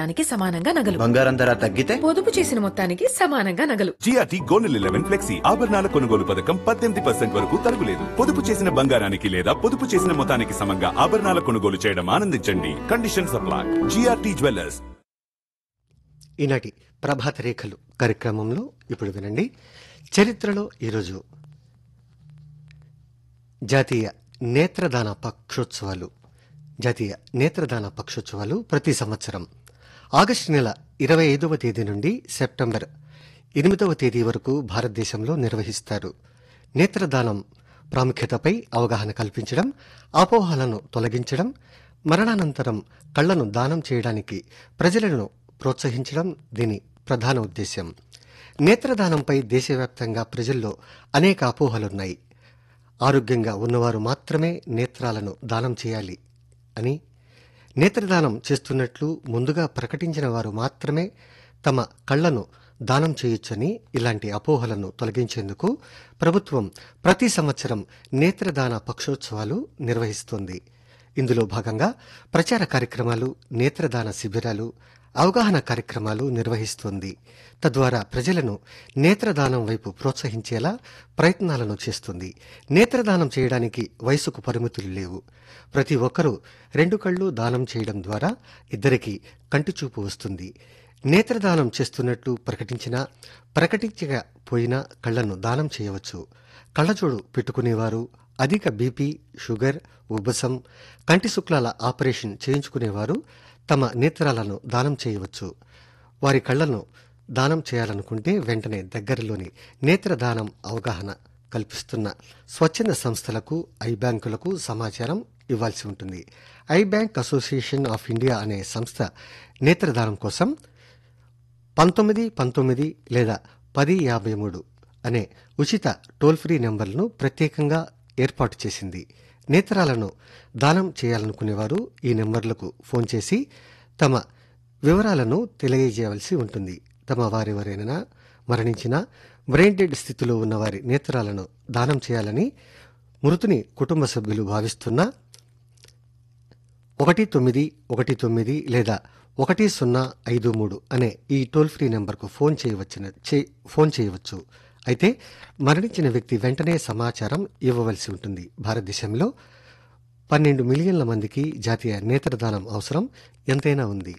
మొత్తానికి సమానంగా నగలు. బంగారం ధర తగ్గితే పొదుపు చేసిన మొత్తానికి సమానంగా నగలు. జిఆర్టీ గోల్డ్ 11 ఫ్లెక్సీ ఆభరణాల కొనుగోలు పథకం 18% వరకు తరుగులేదు. పొదుపు చేసిన బంగారానికి లేదా పొదుపు చేసిన మొత్తానికి సమంగా ఆభరణాల కొనుగోలు చేయడం ఆనందించండి. Condition supply. GRT jewellers. ఈనాటి ప్రభాత రేఖలు కార్యక్రమంలో ఇప్పుడు వినండి. చరిత్రలో ఈరోజు జాతీయ నేత్రదాన పక్షోత్సవాలు. జాతీయ నేత్రదాన పక్షోత్సవాలు ప్రతి సంవత్సరం ఆగస్టు నెల 25వ తేదీ నుండి సెప్టెంబర్ 8వ తేదీ వరకు భారతదేశంలో నిర్వహిస్తారు. నేత్రదానం ప్రాముఖ్యతపై అవగాహన కల్పించడం, అపోహలను తొలగించడం, మరణానంతరం కళ్లను దానం చేయడానికి ప్రజలను ప్రోత్సహించడం దీని ప్రధాన ఉద్దేశ్యం. నేత్రదానంపై దేశవ్యాప్తంగా ప్రజల్లో అనేక అపోహలున్నాయి. ఆరోగ్యంగా ఉన్నవారు మాత్రమే నేత్రాలను దానం చేయాలి అని, నేత్రదానం చేస్తున్నట్లు ముందుగా ప్రకటించిన వారు మాత్రమే తమ కళ్లను దానం చేయొచ్చని, ఇలాంటి అపోహలను తొలగించేందుకు ప్రభుత్వం ప్రతి సంవత్సరం నేత్రదాన పక్షోత్సవాలు నిర్వహిస్తోంది. ఇందులో భాగంగా ప్రచార కార్యక్రమాలు, నేత్రదాన శిబిరాలు, అవగాహన కార్యక్రమాలు నిర్వహిస్తోంది. తద్వారా ప్రజలను నేత్రదానం వైపు ప్రోత్సహించేలా ప్రయత్నాలను చేస్తుంది. నేత్రదానం చేయడానికి వయసుకు పరిమితులు లేవు. ప్రతి ఒక్కరూ 2 కళ్ళు దానం చేయడం ద్వారా ఇద్దరికీ కంటిచూపు వస్తుంది. నేత్రదానం చేస్తున్నట్లు ప్రకటించకపోయినా కళ్లను దానం చేయవచ్చు. కళ్లజోడు పెట్టుకునేవారు, అధిక బీపీ, షుగర్, ఉబ్బసం, కంటి శుక్లాల ఆపరేషన్ చేయించుకునేవారు తమ నేత్రాలను దానం చేయవచ్చు. వారి కళ్లను దానం చేయాలనుకుంటే వెంటనే దగ్గరలోని నేత్రదానం అవగాహన కల్పిస్తున్న స్వచ్ఛంద సంస్థలకు, ఐ బ్యాంకులకు సమాచారం ఇవ్వాల్సి ఉంటుంది. I bank association of India అనే సంస్థ నేత్రదానం కోసం 1919 లేదా 1053 అనే ఉచిత టోల్ ఫ్రీ నెంబర్లను ప్రత్యేకంగా ఏర్పాటు చేసింది. నేత్రాలను దానం చేయాలనుకునేవారు ఈ నెంబర్లకు ఫోన్ చేసి తమ వివరాలను తెలియజేయవలసి ఉంటుంది. తమ వారెవరైనా మరణించినా, బ్రెయిన్ డెడ్ స్థితిలో ఉన్నవారి నేత్రాలను దానం చేయాలని మృతుని కుటుంబ సభ్యులు భావిస్తున్నా 1919 లేదా 1053 అనే ఈ టోల్ ఫ్రీ నెంబర్కు ఫోన్ చేయవచ్చు. అయితే మరణించిన వ్యక్తి వెంటనే సమాచారం ఇవ్వవలసి ఉంటుంది. భారతదేశంలో 12 మిలియన్ల మందికి జాతీయ నేత్రదానం అవసరం ఎంతైనా ఉంది.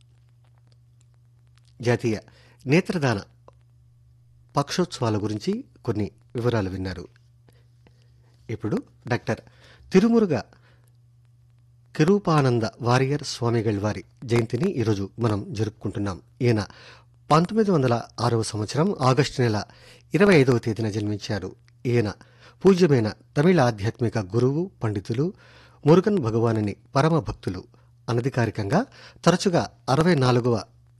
జాతీయ నేత్రదాన పక్షోత్సవాల గురించి కొన్ని వివరాలు విన్నారు. ఇప్పుడు డాక్టర్ తిరుమురుగ కిరూపానంద వారియర్ స్వామిగళ్ వారి జయంతిని ఈరోజు మనం జరుపుకుంటున్నాం. ఈయన 1906వ సంవత్సరం ఆగస్టు నెల 25వ తేదీన జన్మించారు. ఈయన పూజ్యమైన తమిళ ఆధ్యాత్మిక గురువు, పండితులు, మురుగన్ భగవానుని పరమ భక్తులు. అనధికారికంగా తరచుగా 64వ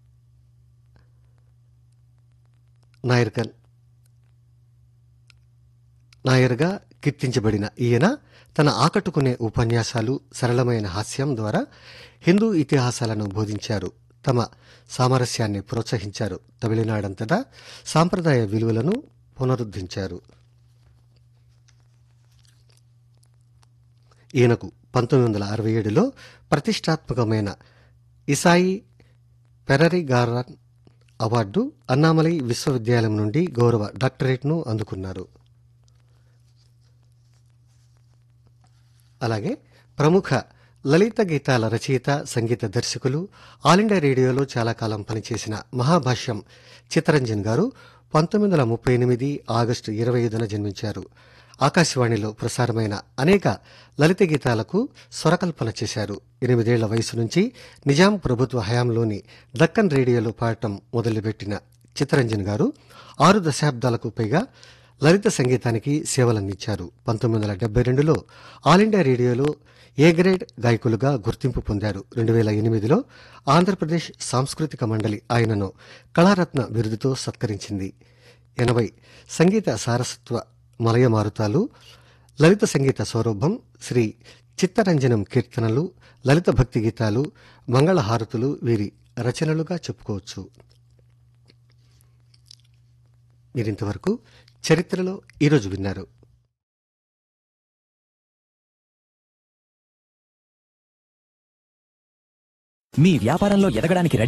నాయర్గా కీర్తించబడిన ఈయన తన ఆకట్టుకునే ఉపన్యాసాలు, సరళమైన హాస్యం ద్వారా హిందూ ఇతిహాసాలను బోధించారు. తమ సామరస్యాన్ని ప్రోత్సహించారు. తమిళనాడంతటా సాంప్రదాయ విలువలను పునరుద్ధరించారు. ఈయనకు 1967లో ప్రతిష్టాత్మకమైన ఇసాయి పెరరిగారన్ అవార్డు, అన్నామలై విశ్వవిద్యాలయం నుండి గౌరవ డాక్టరేట్ను అందుకున్నారు. అలాగే ప్రముఖ లలిత గీతాల రచయిత, సంగీత దర్శకులు, ఆల్ ఇండియా రేడియోలో చాలా కాలం పనిచేసిన మహాభాష్యం చిత్తరంజన్ గారు 1938 ఆగస్టు 25న జన్మించారు. ఆకాశవాణిలో ప్రసారమైన అనేక లలిత గీతాలకు స్వరకల్పన చేశారు. 8 ఏళ్ల వయసు నుంచి నిజాం ప్రభుత్వ హయాంలోని దక్కన్ రేడియోలో పాడటం మొదలుపెట్టిన చిత్తరంజన్ గారు 6 దశాబ్దాలకు పైగా లలిత సంగీతానికి సేవలందించారు. 1972లో ఆల్ ఇండియా రేడియోలో ఏ గ్రేడ్ గాయకులుగా గుర్తింపు పొందారు. 2008లో ఆంధ్రప్రదేశ్ సాంస్కృతిక మండలి ఆయనను కళారత్న బిరుదుతో సత్కరించింది. 80 సంగీత సారస్వత మలయ మారుతాలు, లలిత సంగీత సౌరభం, శ్రీ చిత్తరంజనం కీర్తనలు, లలిత భక్తి గీతాలు, మంగళహారతులు వీరి రచనలుగా చెప్పుకోవచ్చు. మీరింతవరకు చరిత్రలో ఈరోజు విన్నారు. మీ వ్యాపారంలో ఎదగడానికి రెడీ